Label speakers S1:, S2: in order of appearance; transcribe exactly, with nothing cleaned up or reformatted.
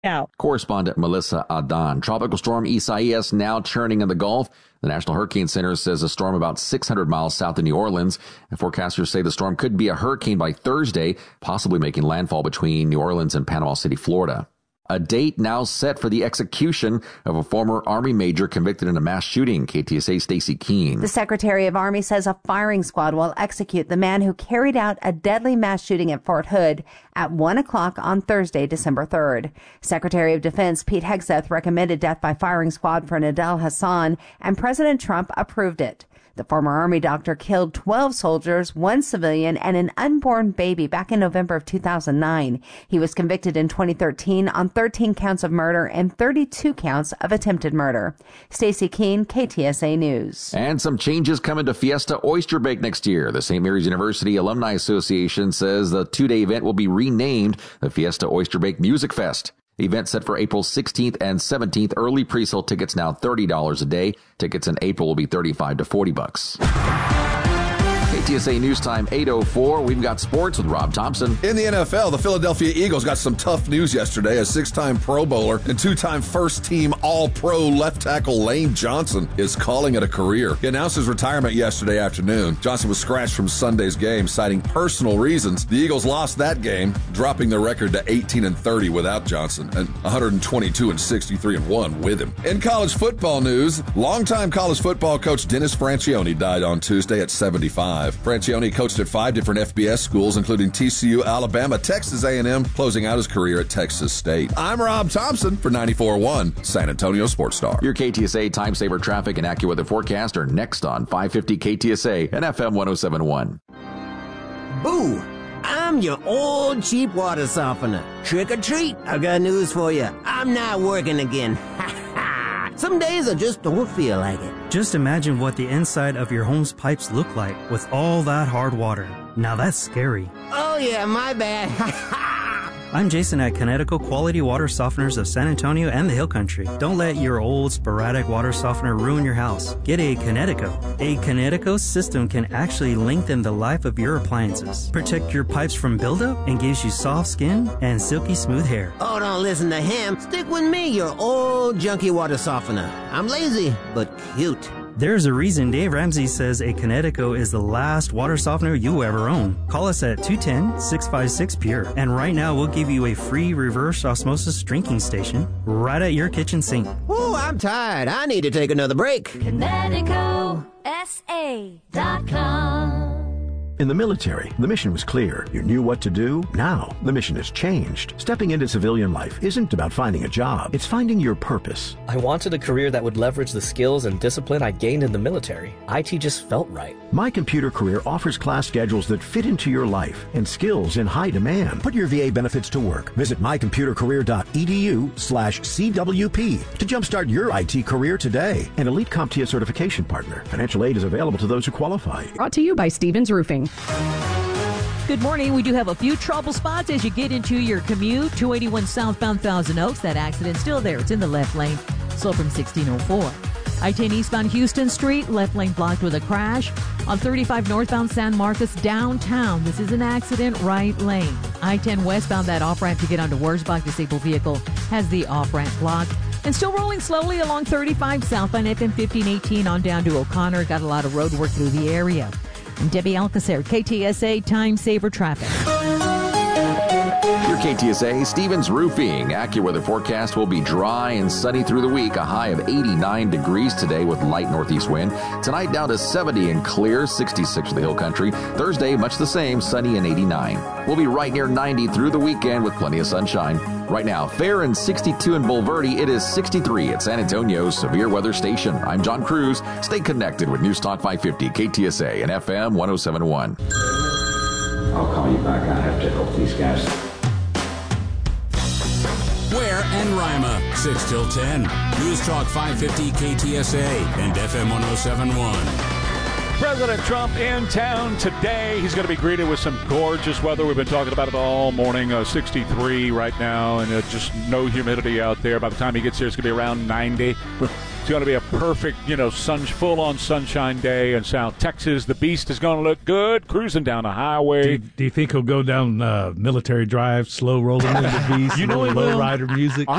S1: Now,
S2: correspondent Melissa Adan. Tropical storm Isaias now churning in the Gulf. The National Hurricane Center says a storm about six hundred miles south of New Orleans. And forecasters say the storm could be a hurricane by Thursday, possibly making landfall between New Orleans and Panama City, Florida. A date now set for the execution of a former Army major convicted in a mass shooting. K T S A Stacy Keene.
S3: The Secretary of Army says a firing squad will execute the man who carried out a deadly mass shooting at Fort Hood at one o'clock on Thursday, December third. Secretary of Defense Pete Hegseth recommended death by firing squad for Nadel Hassan, and President Trump approved it. The former Army doctor killed twelve soldiers, one civilian, and an unborn baby back in November of two thousand nine. He was convicted in twenty thirteen on thirteen counts of murder and thirty-two counts of attempted murder. Stacy Keene, K T S A News.
S2: And some changes coming to Fiesta Oyster Bake next year. The Saint Mary's University Alumni Association says the two-day event will be renamed the Fiesta Oyster Bake Music Fest. The event set for April sixteenth and seventeenth. Early pre-sale tickets now thirty dollars a day. Tickets in April will be thirty-five to forty bucks. K T S A News Time eight oh four. We've got sports with Rob Thompson.
S4: In the N F L, the Philadelphia Eagles got some tough news yesterday. A six-time Pro Bowler and two-time first-team All-Pro left tackle Lane Johnson is calling it a career. He announced his retirement yesterday afternoon. Johnson was scratched from Sunday's game, citing personal reasons. The Eagles lost that game, dropping their record to eighteen and thirty without Johnson and one twenty-two and sixty-three and one with him. In college football news, longtime college football coach Dennis Franchione died on Tuesday at seventy-five. Franchione coached at five different F B S schools, including T C U, Alabama, Texas A and M, closing out his career at Texas State. I'm Rob Thompson for ninety-four point one San Antonio Sports Star.
S2: Your K T S A Time Saver traffic and AccuWeather forecast are next on five fifty K T S A and F M one oh seven point one.
S5: Boo! I'm your old cheap water softener. Trick or treat, I've got news for you. I'm not working again. Some days I just don't feel like it.
S6: Just imagine what the inside of your home's pipes look like with all that hard water. Now that's scary.
S5: Oh yeah, my bad.
S6: I'm Jason at Connecticut Quality Water Softeners of San Antonio and the Hill Country. Don't let your old sporadic water softener ruin your house. Get a Connecticut. A Connecticut system can actually lengthen the life of your appliances, protect your pipes from buildup, and gives you soft skin and silky smooth hair.
S5: Oh, don't listen to him. Stick with me, your old junky water softener. I'm lazy, but cute.
S6: There's a reason Dave Ramsey says a Connecticut is the last water softener you ever own. Call us at two one zero, six five six, P U R E. And right now we'll give you a free reverse osmosis drinking station right at your kitchen sink.
S5: Ooh, I'm tired. I need to take another break.
S7: Connecticut S A dot com.
S8: In the military, the mission was clear. You knew what to do. Now, the mission has changed. Stepping into civilian life isn't about finding a job. It's finding your purpose.
S9: I wanted a career that would leverage the skills and discipline I gained in the military. I T just felt right.
S8: My Computer Career offers class schedules that fit into your life and skills in high demand. Put your V A benefits to work. Visit my computer career dot e d u slash C W P to jumpstart your I T career today. An Elite CompTIA certification partner. Financial aid is available to those who qualify.
S10: Brought to you by Stevens Roofing.
S11: Good morning. We do have a few trouble spots as you get into your commute. two eighty-one southbound Thousand Oaks. That accident still there. It's in the left lane. Slow from sixteen oh four. I ten eastbound Houston Street. Left lane blocked with a crash. On thirty-five northbound San Marcos downtown. This is an accident. Right lane. I ten westbound. That off-ramp to get onto Wurzbach. Disabled vehicle has the off-ramp blocked. And still rolling slowly along thirty-five southbound F M fifteen eighteen on down to O'Connor. Got a lot of road work through the area. I'm Debbie Alcacer, K T S A Time Saver Traffic.
S2: Your K T S A Stevens Roofing AccuWeather forecast will be dry and sunny through the week. A high of eighty-nine degrees today with light northeast wind. Tonight down to seventy and clear, sixty-six for the Hill Country. Thursday, much the same, sunny and eighty-nine. We'll be right near ninety through the weekend with plenty of sunshine. Right now, fair and sixty-two in Bulverde. It is sixty-three at San Antonio's Severe Weather Station. I'm John Cruz. Stay connected with News Talk five fifty, K T S A, and F M one oh seven point one.
S12: I'll call you back. I have to help these guys.
S13: Ware and Rima, six till ten. News Talk five fifty K T S A and F M one oh seven point one.
S14: President Trump in town today. He's going to be greeted with some gorgeous weather. We've been talking about it all morning. Uh, sixty-three right now, and uh, just no humidity out there. By the time he gets here, it's going to be around ninety. It's going to be a perfect, you know, sun, full-on sunshine day in South Texas. The Beast is going to look good, cruising down the highway.
S15: Do you, do you think he'll go down uh, Military Drive, slow rolling in the Beast,
S14: you know,
S15: low rider music?